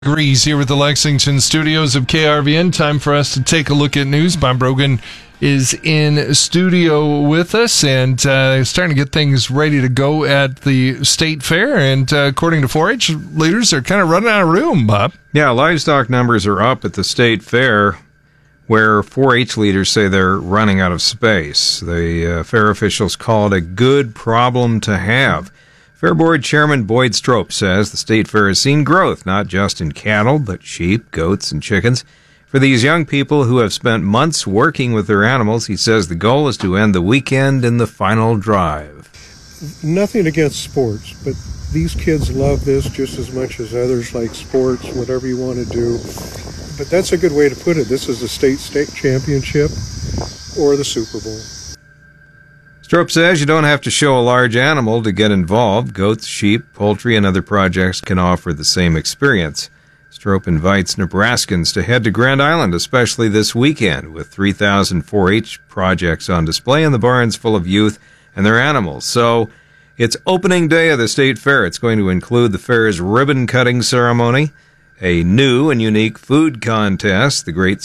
Degrees here with the Lexington studios of KRVN. Time for us to take a look at news. Bob Brogan is in studio with us and starting to get things ready to go at the state fair. And according to 4-H leaders, they're kind of running out of room, Bob. Yeah, livestock numbers are up at the state fair, where 4-H leaders say they're running out of space. The fair officials call it a good problem to have. Fair Board Chairman Boyd Strope says the state fair has seen growth, not just in cattle, but sheep, goats, and chickens. For these young people who have spent months working with their animals, he says the goal is to end the weekend in the final drive. Nothing against sports, but these kids love this just as much as others like sports, whatever you want to do. But that's a good way to put it. This is the state championship or the Super Bowl. Strope says you don't have to show a large animal to get involved. Goats, sheep, poultry, and other projects can offer the same experience. Strope invites Nebraskans to head to Grand Island, especially this weekend, with 3,000 4-H projects on display in the barns full of youth and their animals. So it's opening day of the state fair. It's going to include the fair's ribbon-cutting ceremony, a new and unique food contest, the Great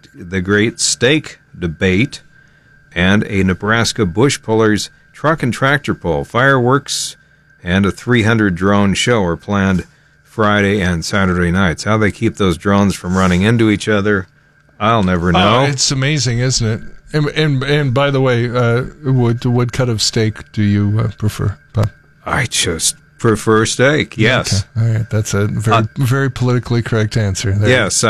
Steak Debate, and a Nebraska Bush Pullers truck and tractor pull. Fireworks and a 300 drone show are planned Friday and Saturday nights. How they keep those drones from running into each other, I'll never know. It's amazing, isn't it? And by the way, what cut of steak do you prefer, Bob? I just prefer steak. Yes. Okay. All right. That's a very politically correct answer. There. Yes.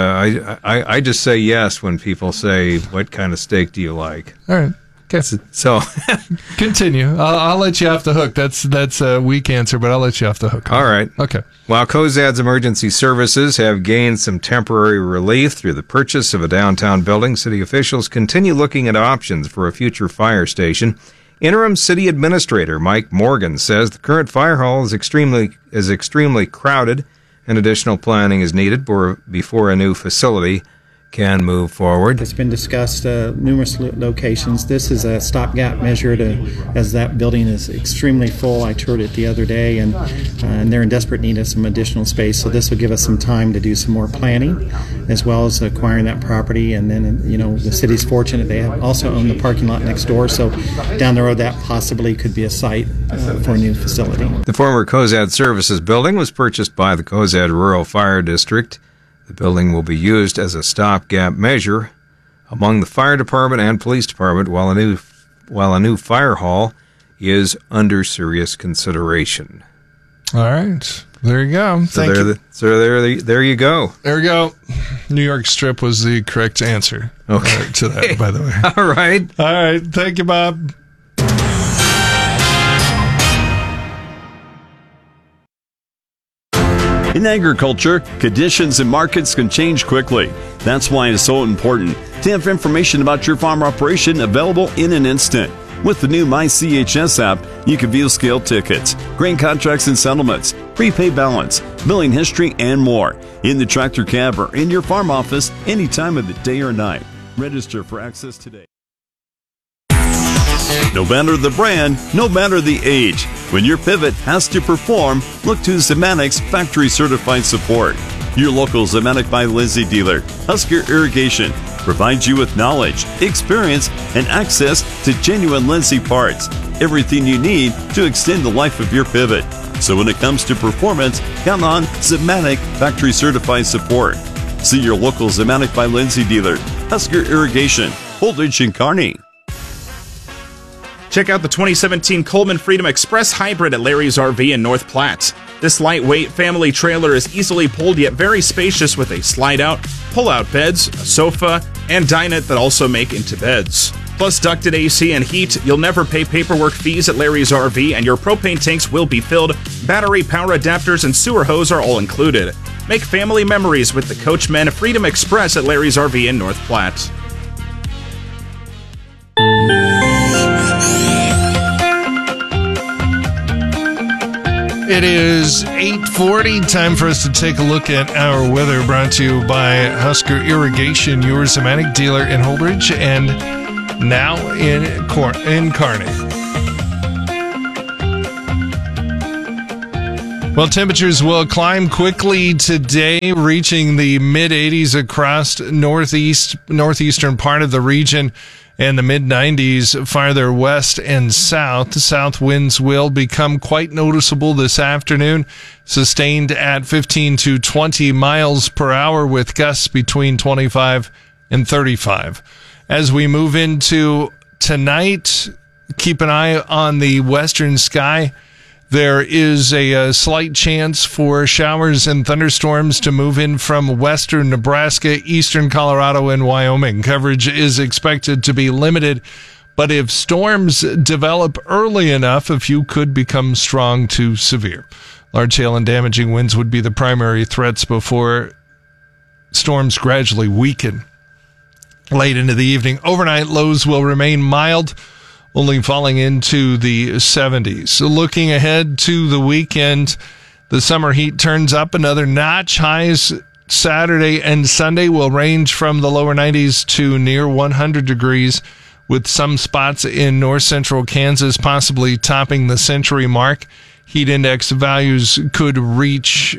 I just say yes when people say, "What kind of steak do you like?" All right. Okay. So continue. I'll let you off the hook. That's a weak answer, but I'll let you off the hook. All right. Okay. While Cozad's emergency services have gained some temporary relief through the purchase of a downtown building, city officials continue looking at options for a future fire station. Interim City Administrator Mike Morgan says the current fire hall is extremely crowded, and additional planning is needed before a new facility can move forward. It's been discussed numerous locations. This is a stopgap measure as that building is extremely full. I toured it the other day, and they're in desperate need of some additional space. So this will give us some time to do some more planning, as well as acquiring that property. And then, the city's fortunate they also own the parking lot next door. So down the road, that possibly could be a site for a new facility. The former Cozad Services building was purchased by the Cozad Rural Fire District. The building will be used as a stopgap measure among the fire department and police department, while a new fire hall is under serious consideration. All right, there you go. There you go. There we go. New York Strip was the correct answer. Okay. To that, by the way. All right. Thank you, Bob. In agriculture, conditions and markets can change quickly. That's why it's so important to have information about your farm operation available in an instant. With the new MyCHS app, you can view scale tickets, grain contracts and settlements, prepay balance, billing history, and more in the tractor cab or in your farm office any time of the day or night. Register for access today. No matter the brand, no matter the age, when your pivot has to perform, look to Zemanic's factory certified support. Your local Zemanik by Lindsay dealer, Husker Irrigation, provides you with knowledge, experience, and access to genuine Lindsay parts. Everything you need to extend the life of your pivot. So when it comes to performance, count on Zemanik factory certified support. See your local Zemanik by Lindsay dealer, Husker Irrigation, Holdridge and Kearney. Check out the 2017 Coleman Freedom Express Hybrid at Larry's RV in North Platte. This lightweight family trailer is easily pulled yet very spacious with a slide-out, pull-out beds, a sofa, and dinette that also make into beds. Plus ducted AC and heat, you'll never pay paperwork fees at Larry's RV, and your propane tanks will be filled. Battery, power adapters, and sewer hose are all included. Make family memories with the Coachmen Freedom Express at Larry's RV in North Platte. It is 8:40. Time for us to take a look at our weather, brought to you by Husker Irrigation, your Zemanik dealer in Holdridge and now in Kearney. Well, temperatures will climb quickly today, reaching the mid-80s across northeastern part of the region and the mid-90s farther west and south. South winds will become quite noticeable this afternoon, sustained at 15 to 20 miles per hour with gusts between 25 and 35. As we move into tonight, keep an eye on the western sky. There is a slight chance for showers and thunderstorms to move in from western Nebraska, eastern Colorado, and Wyoming. Coverage is expected to be limited, but if storms develop early enough, a few could become strong to severe. Large hail and damaging winds would be the primary threats before storms gradually weaken late into the evening. Overnight lows will remain mild, only falling into the 70s. So looking ahead to the weekend, the summer heat turns up another notch. Highs Saturday and Sunday will range from the lower 90s to near 100 degrees, with some spots in north central Kansas possibly topping the century mark. Heat index values could reach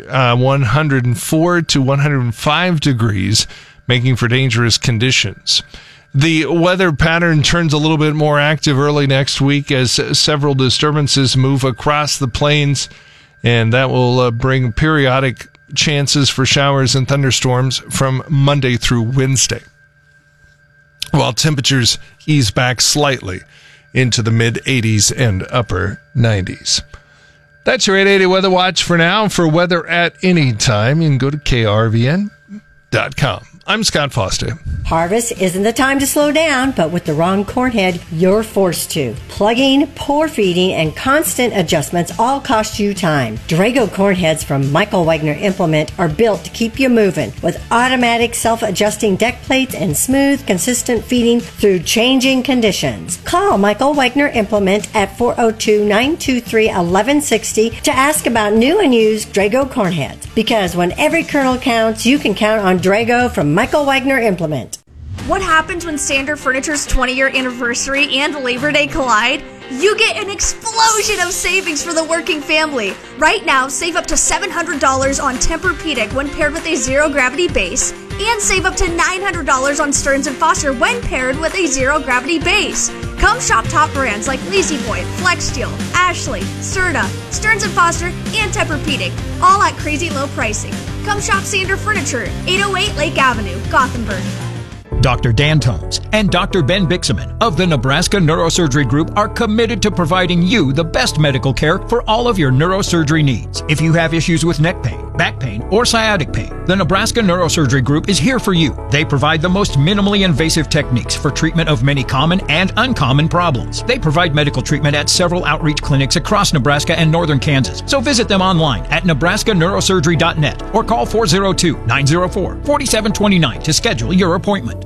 104 to 105 degrees, making for dangerous conditions. The weather pattern turns a little bit more active early next week as several disturbances move across the plains, and that will bring periodic chances for showers and thunderstorms from Monday through Wednesday, while temperatures ease back slightly into the mid-80s and upper 90s. That's your 880 Weather Watch for now. For weather at any time, you can go to krvn.com. I'm Scott Foster. Harvest isn't the time to slow down, but with the wrong corn head, you're forced to. Plugging, pour feeding, and constant adjustments all cost you time. Drago corn heads from Michael Wagner Implement are built to keep you moving with automatic self-adjusting deck plates and smooth, consistent feeding through changing conditions. Call Michael Wagner Implement at 402-923-1160 to ask about new and used Drago corn heads. Because when every kernel counts, you can count on Drago from Michael Wagner Implement. What happens when Standard Furniture's 20-year anniversary and Labor Day collide? You get an explosion of savings for the working family. Right now, save up to $700 on Tempur-Pedic when paired with a zero-gravity base, and save up to $900 on Stearns & Foster when paired with a zero-gravity base. Come shop top brands like La-Z-Boy, FlexSteel, Ashley, Serta, Stearns & Foster, and Tempur-Pedic, all at crazy low pricing. Come shop Standard Furniture, 808 Lake Avenue, Gothenburg. Dr. Dan Tones and Dr. Ben Bixaman of the Nebraska Neurosurgery Group are committed to providing you the best medical care for all of your neurosurgery needs. If you have issues with neck pain, back pain, or sciatic pain, the Nebraska Neurosurgery Group is here for you. They provide the most minimally invasive techniques for treatment of many common and uncommon problems. They provide medical treatment at several outreach clinics across Nebraska and northern Kansas. So visit them online at nebraskaneurosurgery.net or call 402-904-4729 to schedule your appointment.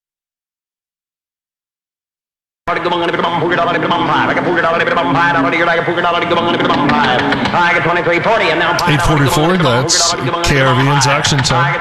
$844, that's KRVN's auction time.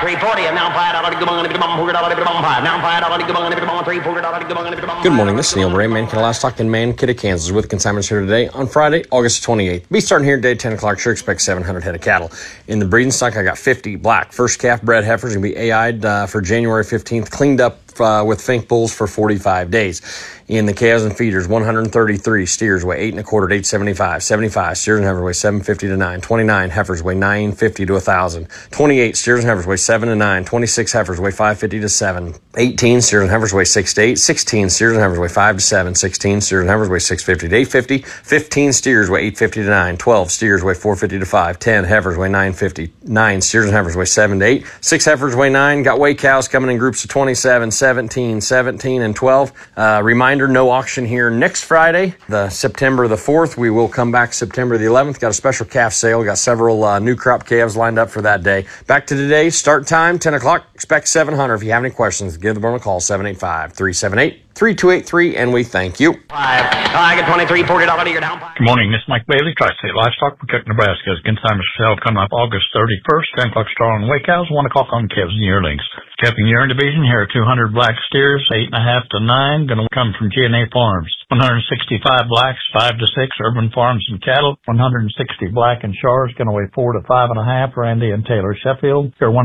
Good morning, this is Neil Bray, Mankato Livestock in Mankato, Kansas, with consignments here today on Friday, August 28th. Be starting here today at 10 o'clock. Sure expect 700 head of cattle. In the breeding stock, I got 50 black first calf bred heifers going to be AI'd for January 15th, cleaned up with Fink bulls for 45 days. In the calves and feeders, 133 steers weigh 8 1/4 to 875. 75 steers and heifers weigh 750 to 9. 29 heifers weigh 950 to 1,000. 28 steers and heifers weigh 7 to 9. 26 heifers weigh 550 to 7. 18 steers and heifers weigh 6 to 8. 16 steers and heifers weigh 5 to 7. 16 steers and heifers weigh 650 to 850. 15 steers weigh 850 to 9. 12 steers weigh 450 to 5. 10 heifers weigh 950. 9 steers and heifers weigh 7 to 8. 6 heifers weigh 9. Got weigh cows coming in groups of 27, 17, 17, and 12. Reminder, no auction here next Friday, September the 4th. We will come back September the 11th. Got a special calf sale. Got several new crop calves lined up for that day. Back to today. Start time, 10 o'clock. Expect 700. If you have any questions, give the Burma a call, 785-378 3283, and we thank you. I get 23, $40 to your down. Good morning, this is Mike Bailey, Tri-State Livestock Protect Nebraska. Consignment sale coming up August 31st, 10 o'clock start on Wake House, 1 o'clock on calves and yearlings. Capping urine division, here are 200 black steers, 8.5 to 9, going to come from G&A Farms. 165 blacks, 5 to 6, Urban Farms and Cattle. 160 black and Shars, going to weigh 4 to 5.5, Randy and Taylor Sheffield. Here